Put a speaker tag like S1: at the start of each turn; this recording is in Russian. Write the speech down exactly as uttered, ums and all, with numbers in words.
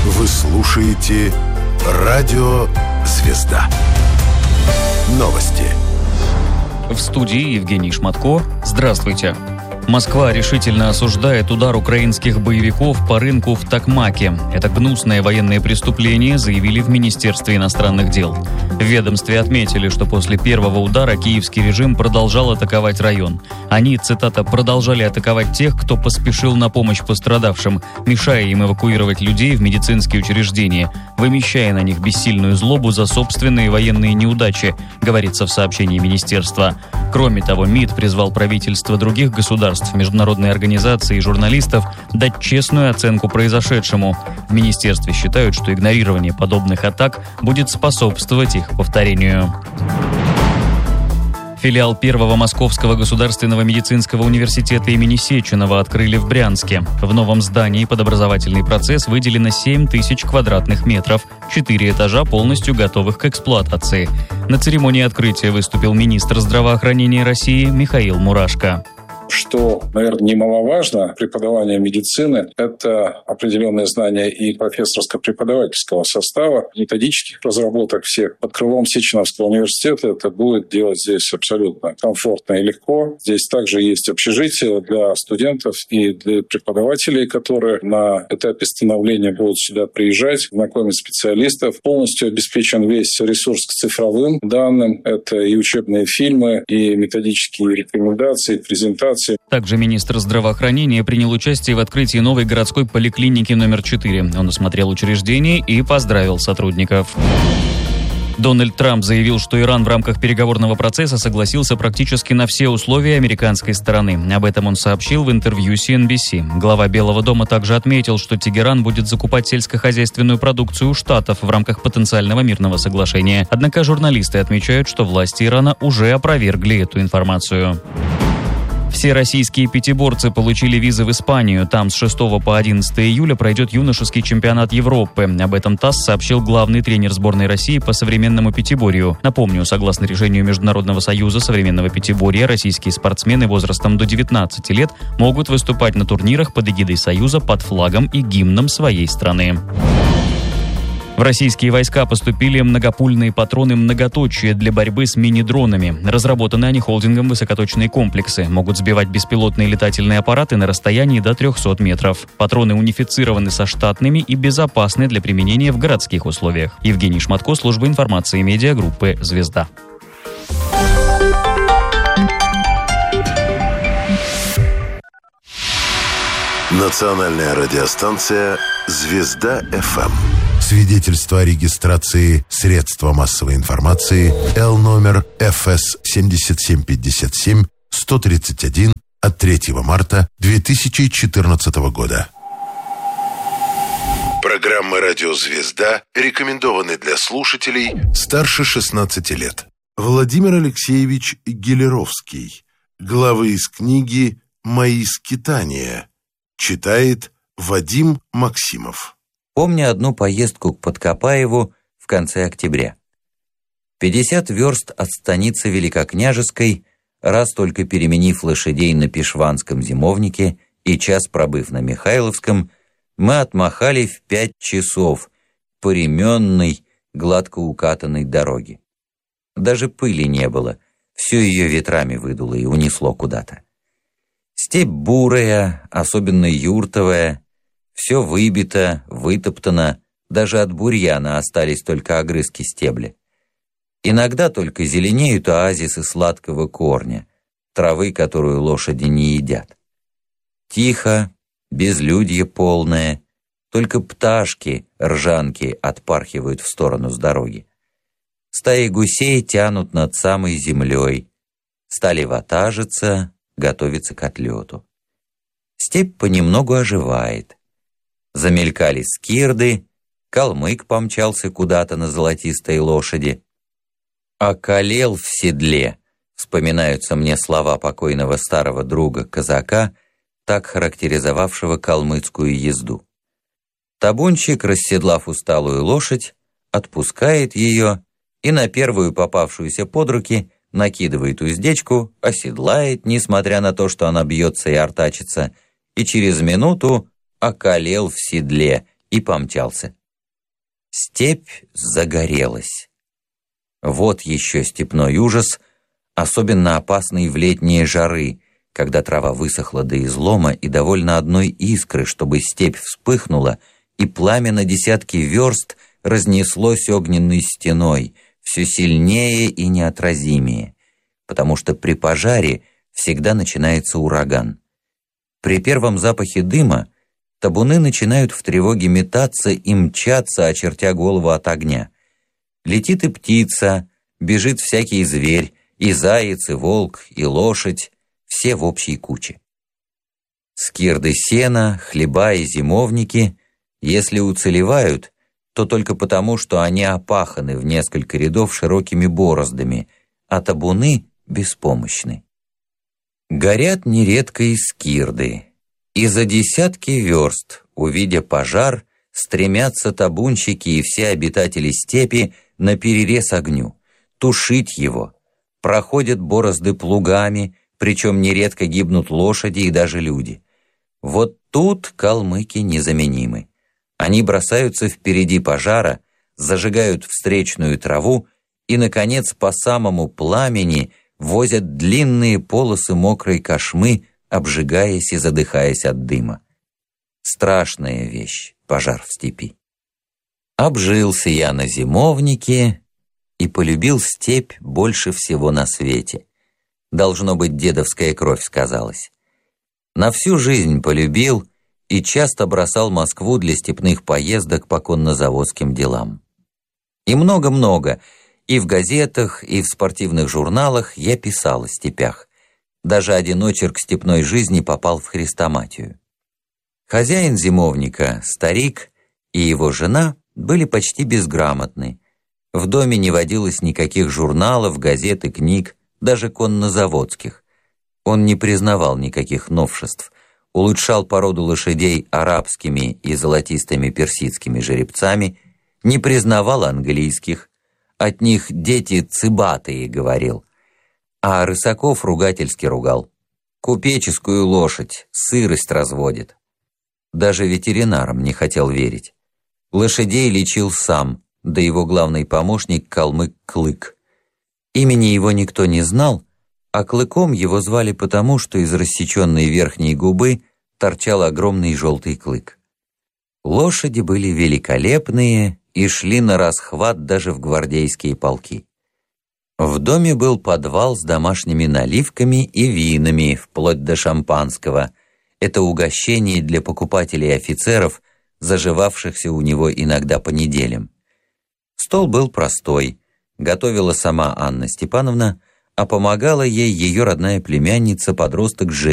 S1: Вы слушаете «Радио Звезда». Новости.
S2: В студии Евгений Шматко. Здравствуйте. Москва решительно осуждает удар украинских боевиков по рынку в Токмаке. Это гнусное военное преступление, заявили в Министерстве иностранных дел. В ведомстве отметили, что после первого удара киевский режим продолжал атаковать район. Они, цитата, «продолжали атаковать тех, кто поспешил на помощь пострадавшим, мешая им эвакуировать людей в медицинские учреждения, вымещая на них бессильную злобу за собственные военные неудачи», говорится в сообщении министерства. Кроме того, МИД призвал правительства других государств, международные организации и журналистов дать честную оценку произошедшему. В министерстве считают, что игнорирование подобных атак будет способствовать их повторению. Филиал Первого Московского государственного медицинского университета имени Сеченова открыли в Брянске. В новом здании под образовательный процесс выделено семь тысяч квадратных метров, четыре этажа полностью готовых к эксплуатации. На церемонии открытия выступил министр здравоохранения России Михаил Мурашко.
S3: Что, наверное, немаловажно, преподавание медицины – это определенное знание и профессорско-преподавательского состава, методических разработок всех. Под крылом Сеченовского университета это будет делать здесь абсолютно комфортно и легко. Здесь также есть общежитие для студентов и для преподавателей, которые на этапе становления будут сюда приезжать, знакомить специалистов. Полностью обеспечен весь ресурс к цифровым данным. Это и учебные фильмы, и методические рекомендации, и презентации.
S2: Также министр здравоохранения принял участие в открытии новой городской поликлиники номер четыре. Он осмотрел учреждение и поздравил сотрудников. Дональд Трамп заявил, что Иран в рамках переговорного процесса согласился практически на все условия американской стороны. Об этом он сообщил в интервью си эн би си. Глава Белого дома также отметил, что Тегеран будет закупать сельскохозяйственную продукцию у Штатов в рамках потенциального мирного соглашения. Однако журналисты отмечают, что власти Ирана уже опровергли эту информацию. Все российские пятиборцы получили визы в Испанию. Там с шестого по одиннадцатое июля пройдет юношеский чемпионат Европы. Об этом ТАСС сообщил главный тренер сборной России по современному пятиборью. Напомню, согласно решению Международного союза современного пятиборья, российские спортсмены возрастом до девятнадцати лет могут выступать на турнирах под эгидой Союза под флагом и гимном своей страны. В российские войска поступили многопульные патроны многоточия для борьбы с мини-дронами. Разработаны они холдингом «Высокоточные комплексы». Могут сбивать беспилотные летательные аппараты на расстоянии до трехсот метров. Патроны унифицированы со штатными и безопасны для применения в городских условиях. Евгений Шматко, служба информации медиагруппы «Звезда».
S1: Национальная радиостанция «Звезда эф эм». Свидетельство о регистрации средства массовой информации Л номер эф эс семь семь пять семь сто тридцать один от третьего марта две тысячи четырнадцатого года. Программы «Радио Звезда» рекомендованы для слушателей старше шестнадцати лет. Владимир Алексеевич Гелеровский. Главы из книги «Мои скитания». Читает Вадим Максимов.
S4: Помню одну поездку к Подкопаеву в конце октября. пятьдесят верст от станицы Великокняжеской, раз только переменив лошадей на Пешванском зимовнике и час пробыв на Михайловском, мы отмахали в пять часов по ременной, гладко укатанной дороге. Даже пыли не было, все ее ветрами выдуло и унесло куда-то. Степь бурая, особенно юртовая, все выбито, вытоптано, даже от бурьяна остались только огрызки стебля. Иногда только зеленеют оазисы сладкого корня, травы, которую лошади не едят. Тихо, безлюдье полное, только пташки, ржанки отпархивают в сторону с дороги. Стаи гусей тянут над самой землей, стали ватажиться, готовиться к отлету. Степь понемногу оживает. Замелькали скирды, калмык помчался куда-то на золотистой лошади. «Околел в седле», вспоминаются мне слова покойного старого друга-казака, так характеризовавшего калмыцкую езду. Табунщик, расседлав усталую лошадь, отпускает ее и на первую попавшуюся под руки накидывает уздечку, оседлает, несмотря на то, что она бьется и артачится, и через минуту околел в седле, и помчался. Степь загорелась. Вот еще степной ужас, особенно опасный в летние жары, когда трава высохла до излома и довольно одной искры, чтобы степь вспыхнула, и пламя на десятки верст разнеслось огненной стеной, все сильнее и неотразимее, потому что при пожаре всегда начинается ураган. При первом запахе дыма табуны начинают в тревоге метаться и мчаться, очертя голову от огня. Летит и птица, бежит всякий зверь, и заяц, и волк, и лошадь, все в общей куче. Скирды сена, хлеба и зимовники, если уцелевают, то только потому, что они опаханы в несколько рядов широкими бороздами, а табуны беспомощны. Горят нередко и скирды, и за десятки верст, увидя пожар, стремятся табунщики и все обитатели степи наперерез огню, тушить его. Проходят борозды плугами, причем нередко гибнут лошади и даже люди. Вот тут калмыки незаменимы. Они бросаются впереди пожара, зажигают встречную траву и, наконец, по самому пламени возят длинные полосы мокрой кошмы, обжигаясь и задыхаясь от дыма. Страшная вещь — пожар в степи. Обжился я на зимовнике и полюбил степь больше всего на свете. Должно быть, дедовская кровь сказалась. На всю жизнь полюбил и часто бросал Москву для степных поездок по коннозаводским делам. И много-много, и в газетах, и в спортивных журналах я писал о степях. Даже один очерк степной жизни попал в хрестоматию. Хозяин зимовника, старик, и его жена были почти безграмотны. В доме не водилось никаких журналов, газет и книг, даже коннозаводских. Он не признавал никаких новшеств, улучшал породу лошадей арабскими и золотистыми персидскими жеребцами, не признавал английских, от них дети цыбатые, говорил, а рысаков ругательски ругал. Купеческую лошадь, сырость разводит. Даже ветеринарам не хотел верить. Лошадей лечил сам, да его главный помощник калмык Клык. Имени его никто не знал, а Клыком его звали потому, что из рассеченной верхней губы торчал огромный желтый клык. Лошади были великолепные и шли на расхват даже в гвардейские полки. В доме был подвал с домашними наливками и винами, вплоть до шампанского. Это угощение для покупателей и офицеров, заживавшихся у него иногда по неделям. Стол был простой, готовила сама Анна Степановна, а помогала ей ее родная племянница, подросток Женя.